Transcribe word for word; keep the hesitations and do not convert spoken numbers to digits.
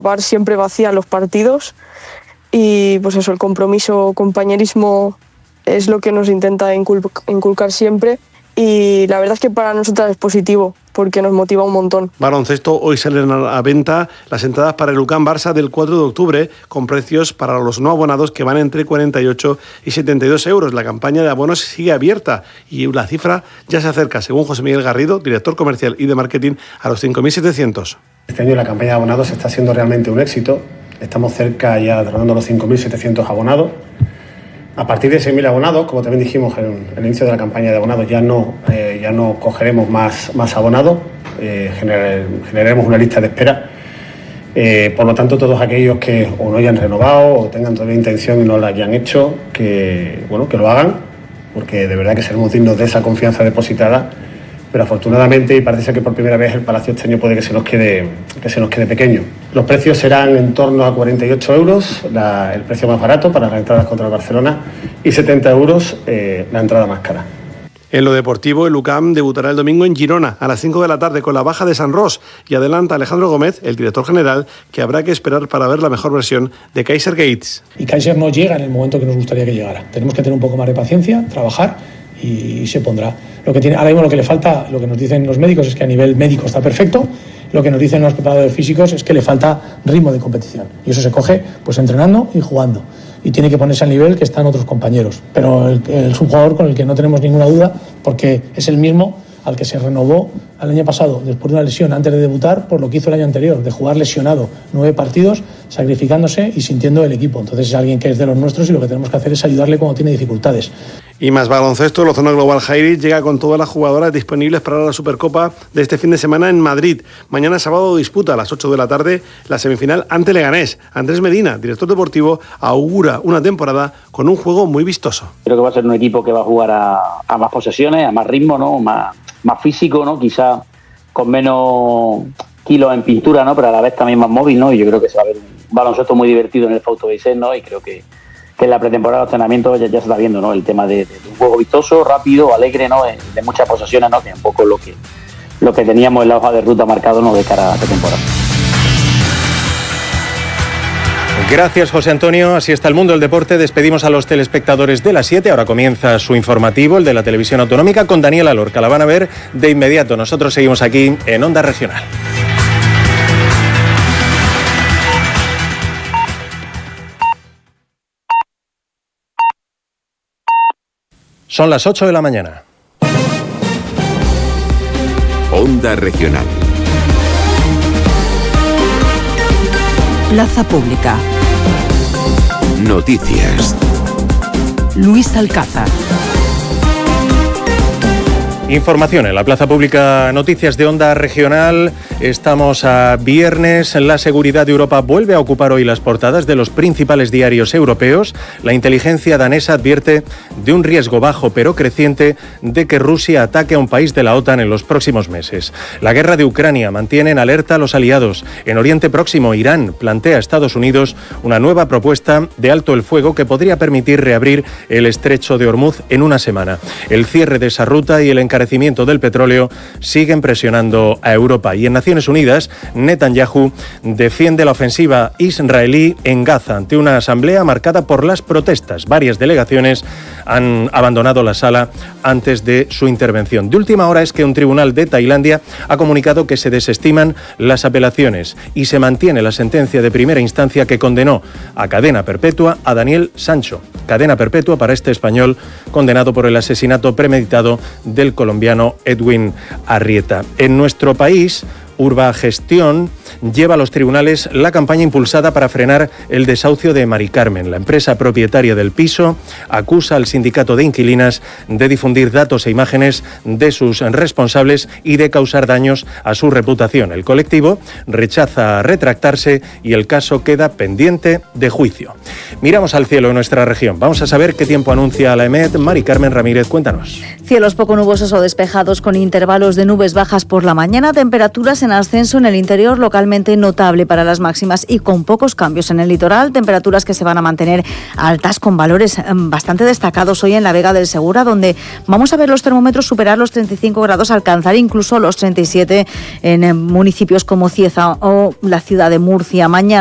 Bar siempre vacía los partidos y pues eso, el compromiso, compañerismo es lo que nos intenta incul- inculcar siempre y la verdad es que para nosotras es positivo porque nos motiva un montón. Baloncesto, hoy salen a venta las entradas para el U C A M Barça del cuatro de octubre con precios para los no abonados que van entre cuarenta y ocho y setenta y dos euros. La campaña de abonos sigue abierta y la cifra ya se acerca, según José Miguel Garrido, director comercial y de marketing, a los cinco mil setecientos. Este año la campaña de abonados está siendo realmente un éxito. Estamos cerca ya tratando los cinco mil setecientos abonados. A partir de seis mil abonados, como también dijimos en el inicio de la campaña de abonados, ya no, eh, ya no cogeremos más, más abonados, eh, generar, generaremos una lista de espera. Eh, por lo tanto, todos aquellos que o no hayan renovado o tengan todavía intención y no la hayan hecho, que, bueno, que lo hagan, porque de verdad que seremos dignos de esa confianza depositada. Pero afortunadamente, y parece que por primera vez el Palacio este año puede que se nos quede, que se nos quede pequeño. Los precios serán en torno a cuarenta y ocho euros, la, el precio más barato para las entradas contra el Barcelona, y setenta euros eh, la entrada más cara. En lo deportivo, el U C A M debutará el domingo en Girona a las cinco de la tarde con la baja de San Ros y adelanta Alejandro Gómez, el director general, que habrá que esperar para ver la mejor versión de Kaiser Gates. Y Kaiser no llega en el momento que nos gustaría que llegara. Tenemos que tener un poco más de paciencia, trabajar y se pondrá. Lo que tiene, ahora mismo lo que le falta, lo que nos dicen los médicos es que a nivel médico está perfecto, lo que nos dicen los preparadores físicos es que le falta ritmo de competición y eso se coge pues entrenando y jugando y tiene que ponerse al nivel que están otros compañeros, pero el, el, es un jugador con el que no tenemos ninguna duda porque es el mismo al que se renovó el año pasado después de una lesión antes de debutar por lo que hizo el año anterior, de jugar lesionado nueve partidos, sacrificándose y sintiendo el equipo. Entonces es alguien que es de los nuestros y lo que tenemos que hacer es ayudarle cuando tiene dificultades. Y más baloncesto, la zona global Jairis llega con todas las jugadoras disponibles para la Supercopa de este fin de semana en Madrid. Mañana sábado disputa a las ocho de la tarde la semifinal ante Leganés. Andrés Medina, director deportivo, augura una temporada con un juego muy vistoso. Creo que va a ser un equipo que va a jugar a, a más posesiones, a más ritmo, ¿no? Más, más físico, ¿no? Quizá con menos kilos en pintura, ¿no? Pero a la vez también más móvil, ¿no? Y yo creo que se va a ver un baloncesto muy divertido en el Fausto Vicent, ¿no? Y creo que que en la pretemporada de entrenamiento ya, ya se está viendo, ¿no? El tema de, de, de un juego vistoso, rápido, alegre, ¿no? De, de muchas posesiones, ¿no? Que es un poco lo que, lo que teníamos en la hoja de ruta marcado, ¿no? De cara a esta temporada. Gracias, José Antonio. Así está el mundo del deporte. Despedimos a los telespectadores de las siete. Ahora comienza su informativo, el de la televisión autonómica, con Daniela Lorca. La van a ver de inmediato. Nosotros seguimos aquí en Onda Regional. Son las ocho de la mañana. Onda Regional. Plaza Pública. Noticias. Luis Alcázar. Información en la Plaza Pública, noticias de Onda Regional. Estamos a viernes. La seguridad de Europa vuelve a ocupar hoy las portadas de los principales diarios europeos. La inteligencia danesa advierte de un riesgo bajo pero creciente de que Rusia ataque a un país de la OTAN en los próximos meses. La guerra de Ucrania mantiene en alerta a los aliados. En Oriente Próximo, Irán plantea a Estados Unidos una nueva propuesta de alto el fuego que podría permitir reabrir el estrecho de Hormuz en una semana. El cierre de esa ruta y el encarecimiento del petróleo siguen presionando a Europa. Y en Naciones Unidas, Netanyahu defiende la ofensiva israelí en Gaza ante una asamblea marcada por las protestas. Varias delegaciones han abandonado la sala antes de su intervención. De última hora es que un tribunal de Tailandia ha comunicado que se desestiman las apelaciones y se mantiene la sentencia de primera instancia que condenó a cadena perpetua a Daniel Sancho. Cadena perpetua para este español condenado por el asesinato premeditado del colombiano Edwin Arrieta. En nuestro país, Urbagestión lleva a los tribunales la campaña impulsada para frenar el desahucio de Mari Carmen. La empresa propietaria del piso acusa al sindicato de inquilinas de difundir datos e imágenes de sus responsables y de causar daños a su reputación. El colectivo rechaza retractarse y el caso queda pendiente de juicio. Miramos al cielo en nuestra región. Vamos a saber qué tiempo anuncia la EMET. Mari Carmen Ramírez, cuéntanos. Cielos poco nubosos o despejados con intervalos de nubes bajas por la mañana, temperaturas en en ascenso en el interior, localmente notable para las máximas y con pocos cambios en el litoral. Temperaturas que se van a mantener altas con valores bastante destacados hoy en la Vega del Segura, donde vamos a ver los termómetros superar los treinta y cinco grados, alcanzar incluso los treinta y siete en municipios como Cieza o la ciudad de Murcia. Mañana